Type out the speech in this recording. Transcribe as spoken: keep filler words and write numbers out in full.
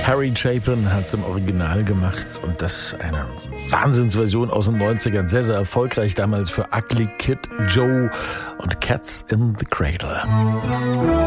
Harry Chapin hat's im Original gemacht und das eine Wahnsinnsversion aus den neunzigern, sehr, sehr erfolgreich damals für Ugly Kid Joe und Cats in the Cradle.